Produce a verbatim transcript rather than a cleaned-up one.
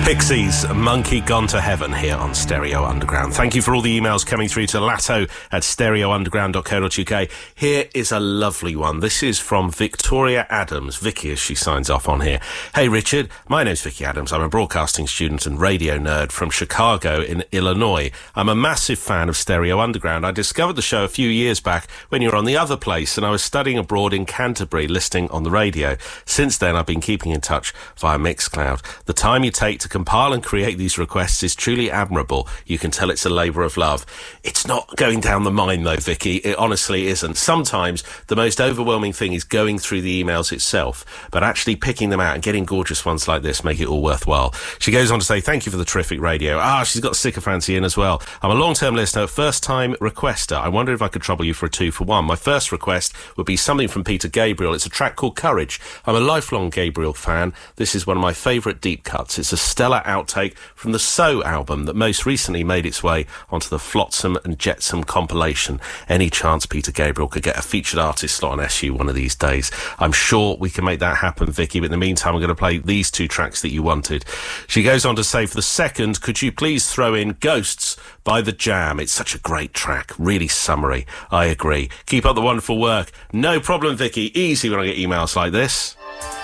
Pixies, Monkey Gone to Heaven here on Stereo Underground. Thank you for all the emails coming through to latto at stereo underground dot co dot uk. Here is a lovely one. This is from Victoria Adams, Vicky as she signs off on here. Hey Richard, my name's Vicky Adams. I'm a broadcasting student and radio nerd from Chicago in Illinois. I'm a massive fan of Stereo Underground. I discovered the show a few years back when you were on the other place and I was studying abroad in Canterbury listening on the radio. Since then I've been keeping in touch via Mixcloud. The time you take to compile and create these requests is truly admirable. You can tell it's a labour of love. It's not going down the mine though, Vicky. It honestly isn't. Sometimes the most overwhelming thing is going through the emails itself, but actually picking them out and getting gorgeous ones like this make it all worthwhile. She goes on to say, thank you for the terrific radio. Ah, she's got Sycophancy in as well. I'm a long-term listener, first-time requester. I wonder if I could trouble you for a two for one. My first request would be something from Peter Gabriel. It's a track called Courage. I'm a lifelong Gabriel fan. This is one of my favourite deep cuts. It's a stellar outtake from the So album that most recently made its way onto the Flotsam and Jetsam compilation. Any chance Peter Gabriel could get a featured artist slot on S U one of these days? I'm sure we can make that happen, Vicky, but in the meantime I'm going to play these two tracks that you wanted. She goes on to say, for the second, could you please throw in Ghosts by The Jam? It's such a great track, really summery. I agree. Keep up the wonderful work. No problem, Vicky. Easy when I get emails like this.